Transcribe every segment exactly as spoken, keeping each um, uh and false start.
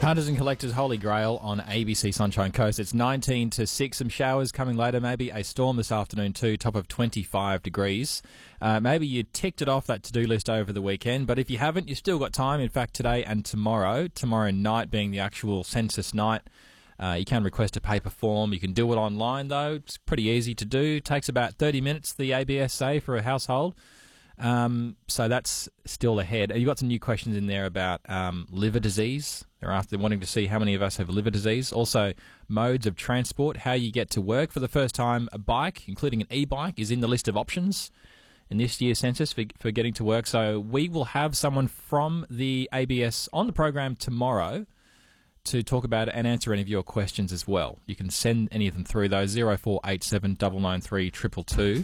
Hunters and Collectors Holy Grail on A B C Sunshine Coast. It's nineteen to six. Some showers coming later, maybe. A storm this afternoon too, top of twenty-five degrees. Uh, maybe you ticked it off that to-do list over the weekend, but if you haven't, you've still got time. In fact, today and tomorrow, tomorrow night being the actual census night, uh, you can request a paper form. You can do it online, though. It's pretty easy to do. It takes about thirty minutes, the A B S say, for a household. Um, so that's still ahead. You've got some new questions in there about um, liver disease. They're after wanting to see how many of us have liver disease. Also, modes of transport, how you get to work. For the first time, a bike, including an e-bike, is in the list of options in this year's census for, for getting to work. So we will have someone from the A B S on the program tomorrow to talk about it and answer any of your questions as well. You can send any of them through, though, zero four eight seven nine nine three two two two.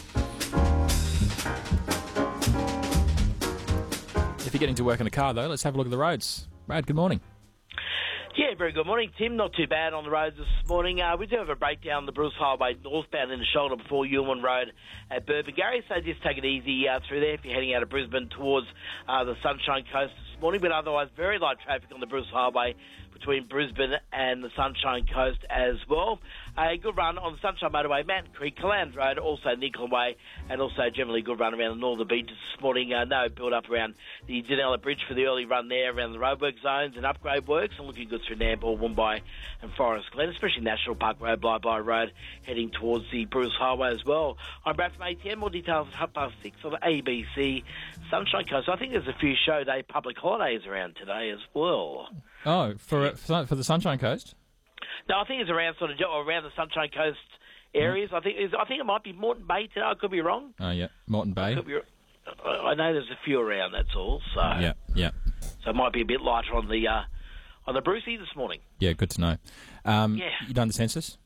If you're getting to work in a car, though, let's have a look at the roads. Brad, good morning. Yeah, very good morning, Tim. Not too bad on the roads this morning. Uh, we do have a breakdown on the Bruce Highway northbound in the shoulder before Ewan Road at Burpengary, so just take it easy uh, through there if you're heading out of Brisbane towards uh, the Sunshine Coast this morning, but otherwise very light traffic on the Bruce Highway between Brisbane and the Sunshine Coast as well. A good run on the Sunshine Motorway, Mountain Creek, Caland Road, also Nicholson Way, and also generally good run around the northern beaches this morning. Uh, no build up around the Danella Bridge for the early run there around the roadwork zones and upgrade works, and looking good through Nambour, Woombye and Forest Glen, especially National Park Road, Bye-Bye Road, heading towards the Bruce Highway as well. I'm Brad from A T M. More details at half past six on the A B C Sunshine Coast. I think there's a few show day public holidays around today as well. Oh, for for the Sunshine Coast? No, I think it's around sort of around the Sunshine Coast areas. Mm. I think it's, I think it might be Moreton Bay today. I could be wrong. Oh yeah, Moreton Bay. I, could be, I know there's a few around. That's all. So yeah, yeah. So it might be a bit lighter on the uh, on the Brucey this morning. Yeah, good to know. Um, yeah, you done the census?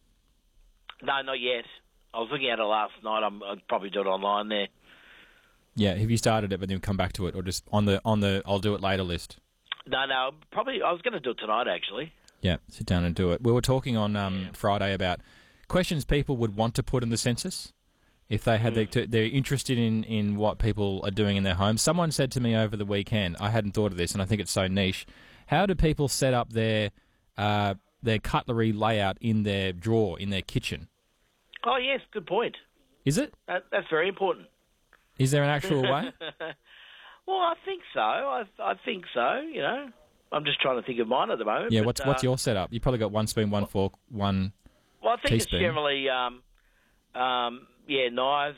No, not yet. I was looking at it last night. I'm, I'd probably do it online there. Yeah, have you started it, but then come back to it, or just on the on the I'll do it later list? No, no, probably I was going to do it tonight, actually. Yeah, sit down and do it. We were talking on um, yeah. Friday about questions people would want to put in the census if they had mm. their, they're interested in, in what people are doing in their homes. Someone said to me over the weekend, I hadn't thought of this, and I think it's so niche, how do people set up their uh, their cutlery layout in their drawer, in their kitchen? Oh, yes, good point. Is it? That, that's very important. Is there an actual way? Well, I think so. I, I think so, you know. I'm just trying to think of mine at the moment. Yeah, but, what's uh, what's your setup? You've probably got one spoon, one fork, one Well, I think teaspoon. It's generally, um, um, yeah, knives,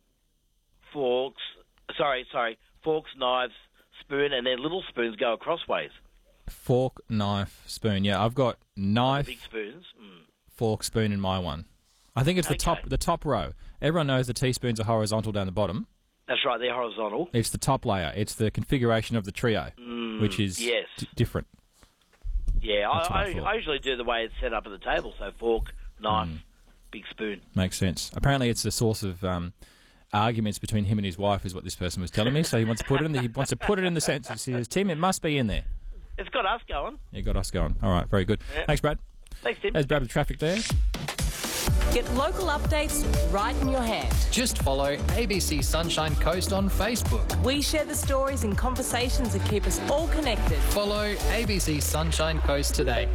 forks, sorry, sorry, forks, knives, spoon, and then little spoons go acrossways. Fork, knife, spoon. Yeah, I've got knife, big spoons, mm. fork, spoon in my one. I think it's the okay. top the top row. Everyone knows the teaspoons are horizontal down the bottom. That's right, they're horizontal. It's the top layer. It's the configuration of the trio, mm, which is yes. d- different. Yeah, I, I, I usually do the way it's set up at the table, so fork, knife, mm. big spoon. Makes sense. Apparently it's a source of um, arguments between him and his wife, is what this person was telling me, so he wants to put it in the, he wants to put it in the census. He says, Tim, it must be in there. It's got us going. Yeah, got us going. All right, very good. Yeah. Thanks, Brad. Thanks, Tim. There's Brad with traffic there. Get local updates right in your hand. Just follow A B C Sunshine Coast on Facebook. We share the stories and conversations that keep us all connected. Follow A B C Sunshine Coast today.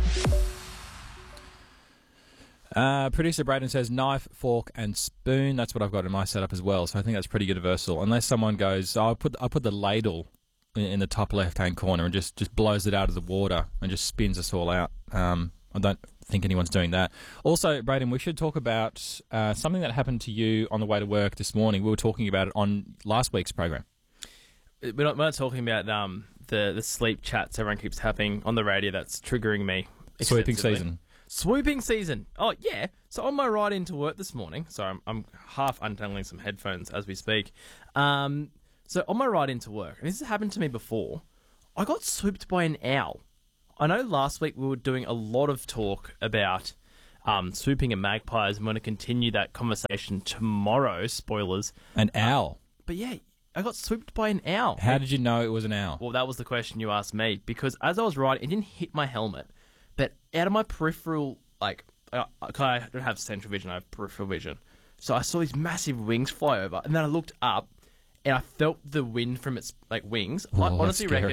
Uh, producer Braden says knife, fork, and spoon. That's what I've got in my setup as well. So I think that's pretty universal. Unless someone goes, oh, I'll put I'll put the ladle in, in the top left-hand corner and just, just blows it out of the water and just spins us all out. Um, I don't think anyone's doing that. Also, Braden, we should talk about uh, something that happened to you on the way to work this morning. We were talking about it on last week's program. We're not, we're not talking about um, the, the sleep chats everyone keeps having on the radio that's triggering me. Swooping season. Swooping season. Oh, yeah. So on my ride into work this morning, so I'm, I'm half untangling some headphones as we speak. Um, so on my ride into work, and this has happened to me before, I got swooped by an owl. I know last week we were doing a lot of talk about um, swooping and magpies. I'm going to continue that conversation tomorrow. Spoilers. An owl? Uh, but yeah, I got swooped by an owl. How did you know it was an owl? Well, that was the question you asked me, because as I was riding, it didn't hit my helmet, but out of my peripheral, like, I, I don't have central vision, I have peripheral vision. So I saw these massive wings fly over, and then I looked up, and I felt the wind from its like wings. Oh, I honestly that's scary. reckon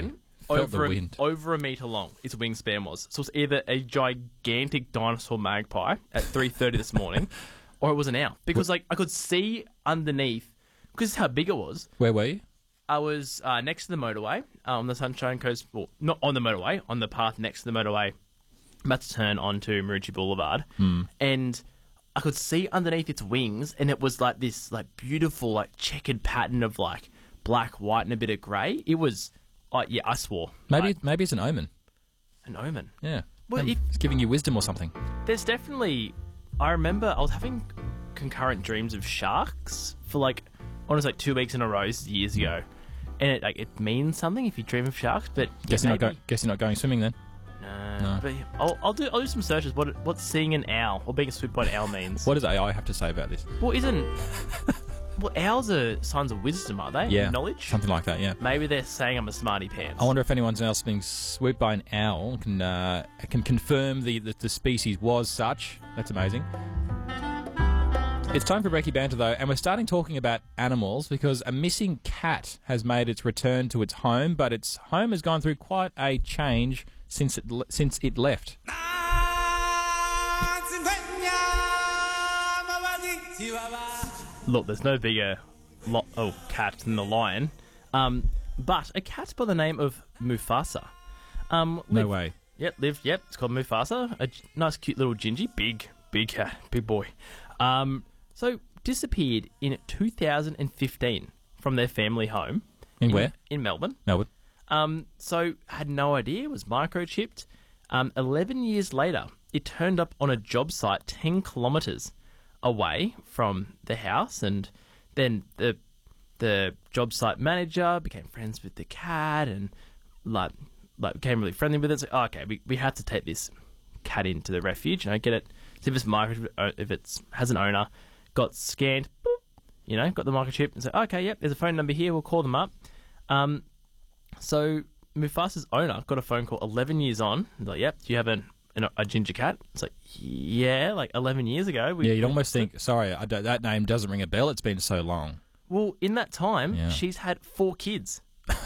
Felt over the a, wind. over a metre long. Its wingspan was. So it's either a gigantic dinosaur magpie at three thirty this morning, or it was an owl. Because like I could see underneath, because how big it was. Where were you? I was uh, next to the motorway uh, on the Sunshine Coast. Well, not on the motorway, on the path next to the motorway. About to turn onto Marucci Boulevard, Hmm. and I could see underneath its wings, and it was like this, like beautiful, like checkered pattern of like black, white, and a bit of grey. It was, uh, yeah, I swore. Maybe Like, maybe it's an omen. an omen. Yeah. Well, Um, if- it's giving you wisdom or something. There's definitely. I remember I was having concurrent dreams of sharks for like, almost like two weeks in a row. This is years ago, and it like it means something if you dream of sharks. But Guess you're not maybe- go- guess you're not going swimming then. No, No. but I'll, I'll do. I'll do some searches. What what seeing an owl or being swooped by an owl means. What does A I have to say about this? Well, isn't. Well, owls are signs of wisdom, are they? Yeah. Knowledge. Something like that, yeah. Maybe they're saying I'm a smarty pants. I wonder if anyone else being swooped by an owl can uh, can confirm the, the the species was such. That's amazing. It's time for Brekkie Banter, though, and we're starting talking about animals because a missing cat has made its return to its home, but its home has gone through quite a change since it le- since it left. Look, there's no bigger lo- oh cat than the lion, um, but a cat by the name of Mufasa. Um, No lived- way. Yep, lived. Yep, it's called Mufasa. A g- nice, cute little gingy, big, big cat, big boy. Um, so disappeared in two thousand fifteen from their family home. In where? In Melbourne. Melbourne. Um, so had no idea, was microchipped. Um, Eleven years later, it turned up on a job site ten kilometres away from the house, and then the the job site manager became friends with the cat and like like became really friendly with it. So, oh, okay, we we have to take this cat into the refuge. You know, get it. So if it's micro, if it's has an owner, got scanned, boop, you know, got the microchip, and said, okay, yep, there's a phone number here. We'll call them up. Um, so Mufasa's owner got a phone call eleven years on. He's like, yep, do you have an, an, a ginger cat? It's like, yeah, like eleven years ago. We, Yeah, you'd almost think, sorry, I don't, that name doesn't ring a bell. It's been so long. Well, in that time, Yeah. she's had four kids.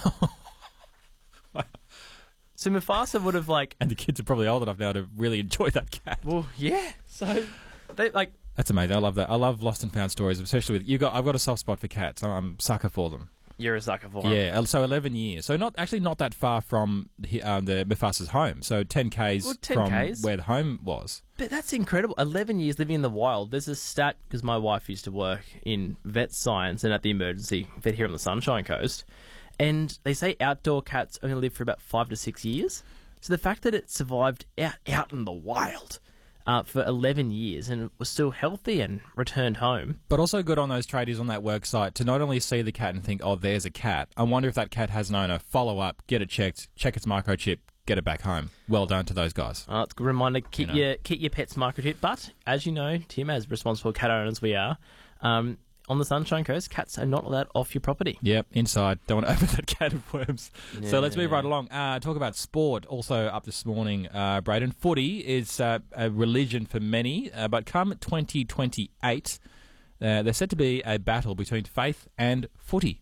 So Mufasa would have like, And the kids are probably old enough now to really enjoy that cat. well, yeah. So they like, That's amazing. I love that. I love lost and found stories, especially with you. Got I've got a soft spot for cats. I'm, I'm sucker for them. you're a sucker for 'em. Yeah. So eleven years. So not actually not that far from the, um, the Mufasa's home. So ten k's Well, ten from k's. where the home was. But that's incredible. eleven years living in the wild. There's a stat, because my wife used to work in vet science and at the emergency vet here on the Sunshine Coast. And they say outdoor cats only live for about five to six years. So the fact that it survived out, out in the wild uh, for eleven years and was still healthy and returned home. But also good on those tradies on that work site to not only see the cat and think, oh, there's a cat. I wonder if that cat has an owner. Follow up, get it checked, check its microchip, get it back home. Well done to those guys. Uh, it's a good reminder, keep, You know. your, keep your pets microchip. But, as you know, Tim, as responsible cat owners we are, um, on the Sunshine Coast, cats are not allowed off your property. Yep, inside. Don't want to open that can of worms. So let's move right along. Uh, talk about sport. Also up this morning, uh, Braden. Footy is uh, a religion for many, uh, but come twenty twenty-eight, uh, there's said to be a battle between faith and footy.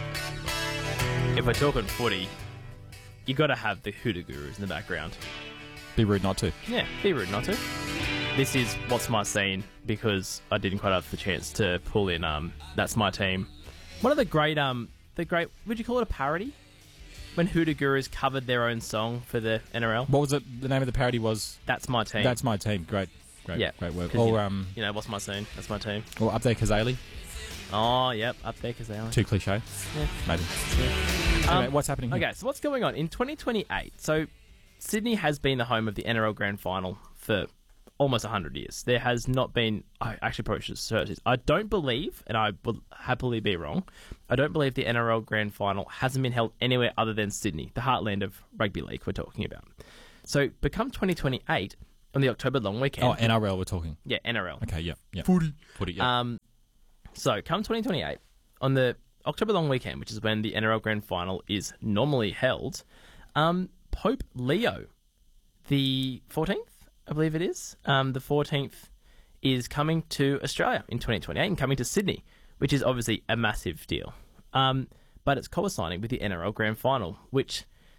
If we're talking footy, you got to have the Hoodoo Gurus in the background. Be rude not to. Yeah, be rude not to. This is What's My Scene, because I didn't quite have the chance to pull in um, That's My Team. One of the great, um, the great, would you call it a parody? When Hoodoo Gurus covered their own song for the N R L. What was it? The name of the parody was That's My Team. That's My Team. Great, great, yeah, great work. 'cause you Or, know, um, you know, What's My Scene? That's My Team. or Up There Kazali. Oh, yep, up there, because they are. Too cliche. Yeah. Maybe. Um, Anyway, what's happening here? Okay, so what's going on? In twenty twenty-eight, so Sydney has been the home of the N R L Grand Final for almost one hundred years. There has not been... I actually probably should search this. I don't believe, and I will happily be wrong, I don't believe the N R L Grand Final hasn't been held anywhere other than Sydney, the heartland of rugby league we're talking about. So, become twenty twenty-eight, on the October long weekend... Oh, N R L we're talking. Yeah, N R L. Okay, yeah, yeah. Footy. Footy, yeah. Um, so, come twenty twenty-eight, on the October long weekend, which is when the N R L Grand Final is normally held, um, Pope Leo, the fourteenth, I believe it is, um, the fourteenth is coming to Australia in twenty twenty-eight and coming to Sydney, which is obviously a massive deal. Um, but it's coinciding with the N R L Grand Final, which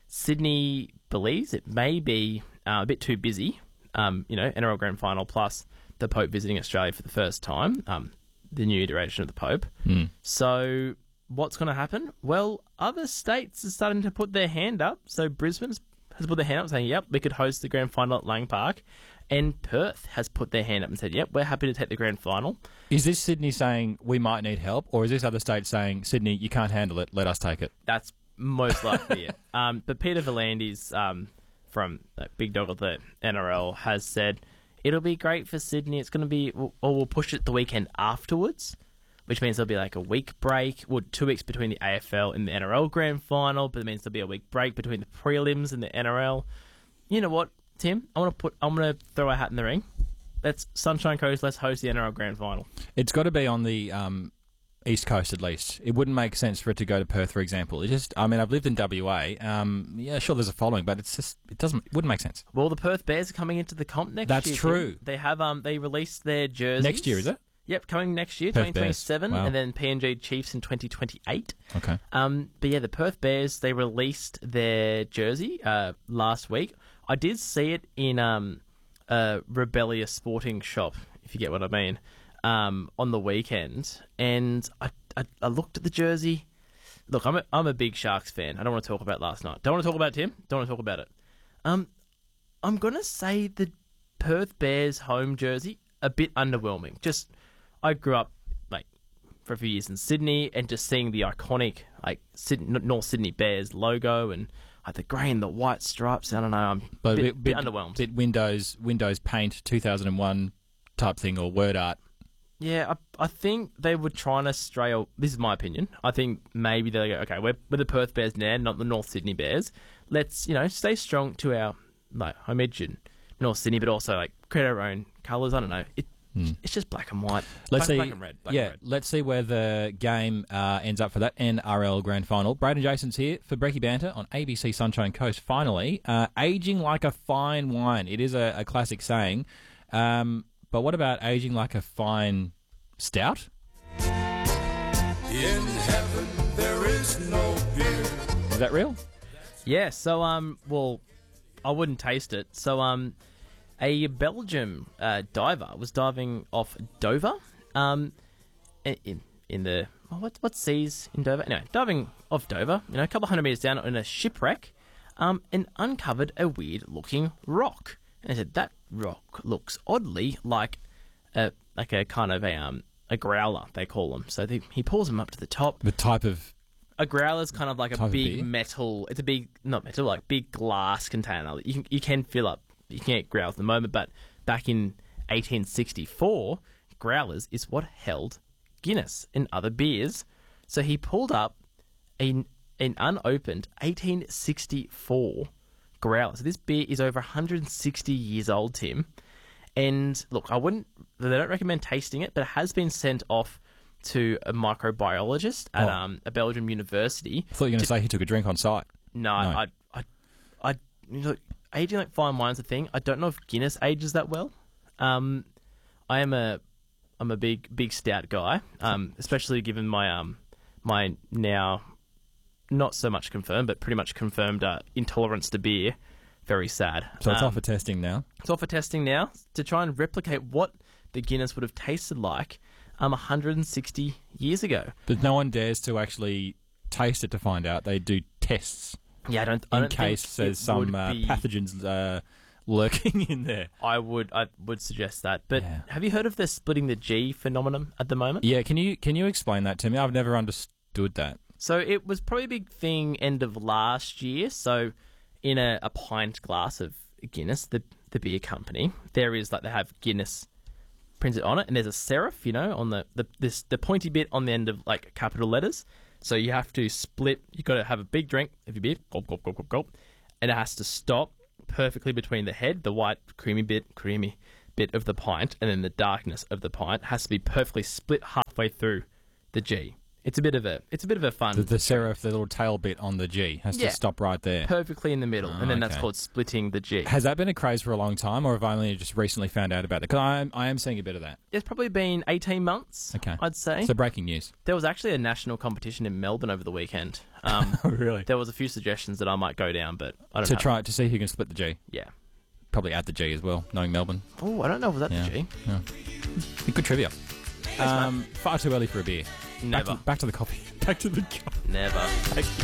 Sydney believes it may be uh, a bit too busy. Um, you know, N R L Grand Final plus the Pope visiting Australia for the first time. Um, the new iteration of the Pope. Mm. So what's going to happen? Well, other states are starting to put their hand up. So Brisbane has put their hand up saying, yep, we could host the grand final at Lang Park. And Perth has put their hand up and said, yep, we're happy to take the grand final. Is this Sydney saying we might need help, or is this other state saying, Sydney, you can't handle it, let us take it? That's most likely it. Um, but Peter V'landys um, from uh, Big Dog of the N R L has said, it'll be great for Sydney. It's going to be, or we'll push it the weekend afterwards, which means there'll be like a week break, or two weeks between the A F L and the N R L grand final, but it means there'll be a week break between the prelims and the N R L. You know what, Tim? I want to put. I'm going to throw a hat in the ring. Let's Sunshine Coast. Let's host the N R L grand final. It's got to be on the um, East Coast at least. It wouldn't make sense for it to go to Perth, for example. It just, I mean, I've lived in W A. Um, yeah, sure, there's a following, but it's just, it doesn't, it wouldn't make sense. Well, the Perth Bears are coming into the comp next That's year. That's true. Tim. They have um, they released their jerseys Next year, is it? Yep, coming next year, Perth twenty twenty-seven, Bears. Wow. and then P N G Chiefs in twenty twenty-eight. Okay. Um, but yeah, the Perth Bears, they released their jersey uh, last week. I did see it in um, a Rebellious Sporting shop, if you get what I mean, um, on the weekend. And I, I, I looked at the jersey. Look, I'm a, I'm a big Sharks fan. I don't want to talk about last night. Don't want to talk about it, Tim. Don't want to talk about it. Um, I'm going to say the Perth Bears home jersey, a bit underwhelming. Just, I grew up like for a few years in Sydney, and just seeing the iconic like Sydney, North Sydney Bears logo and like the grey and the white stripes. I don't know. I'm But a bit, bit, bit bit underwhelmed. Bit Windows Windows Paint two thousand one type thing, or word art. Yeah, I, I think they were trying to stray. This is my opinion. I think maybe they go, okay, we're, we're the Perth Bears now, not the North Sydney Bears. Let's, you know, stay strong to our like homage in North Sydney, but also like create our own colours. I don't know. It, Hmm. It's just black and white. Let's black, see. black and red. Black yeah, and red. let's see where the game uh, ends up for that N R L Grand Final. Braden Jason's here for Breaky Banter on A B C Sunshine Coast. Finally, uh, aging like a fine wine. It is a, a classic saying. Um, but what about aging like a fine stout? In heaven there is no beer. Is that real? Yeah. So um, well, I wouldn't taste it. So um. A Belgium uh, diver was diving off Dover, um, in in the oh, what what seas in Dover? Anyway, diving off Dover, you know, a couple hundred meters down in a shipwreck, um, and uncovered a weird looking rock. And I said that rock looks oddly like a like a kind of a um a growler, they call them. So they, he pulls them up to the top. The type of A growler is kind of like Type a of big beer? metal. It's a big not metal, like big glass container. You can, you can fill up. You can't get growlers at the moment, but back in eighteen sixty-four, growlers is what held Guinness and other beers. So he pulled up an, an unopened eighteen sixty-four growler. So this beer is over one hundred sixty years old, Tim. And look, I wouldn't, they don't recommend tasting it, but it has been sent off to a microbiologist at Oh. um, a Belgium university. I thought you were going to say he took a drink on site. No, No. I, I, I, you know, aging like fine wine's a thing. I don't know if Guinness ages that well. Um, I am a, I'm a big, big stout guy. Um, especially given my um, my now, not so much confirmed, but pretty much confirmed uh, intolerance to beer. Very sad. So it's Um, off for testing now. It's off for testing now to try and replicate what the Guinness would have tasted like, um, one hundred sixty years ago. But no one dares to actually taste it to find out. They do tests Yeah, I don't. I in don't case think there's it some would uh, be- pathogens uh, lurking in there. I would I would suggest that. But Yeah. have you heard of the splitting the G phenomenon at the moment? Yeah, can you can you explain that to me? I've never understood that. So it was probably a big thing end of last year. So in a, a pint glass of Guinness, the the beer company, there is like they have Guinness printed on it, and there's a serif, you know, on the the this the pointy bit on the end of like capital letters. So you have to split. You got to have a big drink of your beer, gulp gulp gulp gulp gulp, and it has to stop perfectly between the head, the white creamy bit, creamy bit of the pint, and then the darkness of the pint has to be perfectly split halfway through the G. It's a bit of a it's a bit of a fun The, the serif, the little tail bit on the G, has Yeah. to stop right there. perfectly in the middle, Oh, and then that's okay. called splitting the G. Has that been a craze for a long time, or have I only just recently found out about it? Because I am, I am seeing a bit of that. It's probably been eighteen months. Okay. I'd say. So breaking news. There was actually a national competition in Melbourne over the weekend. Um, Oh, really? there was a few suggestions that I might go down, but I don't To know. try to see who can split the G. Yeah. Probably add the G as well, knowing Melbourne. Oh, I don't know if that's Yeah. the G. Yeah. Good trivia. Um, far too early for a beer. Back Never. to, back to the coffee. Back to the coffee. Never. Thank you.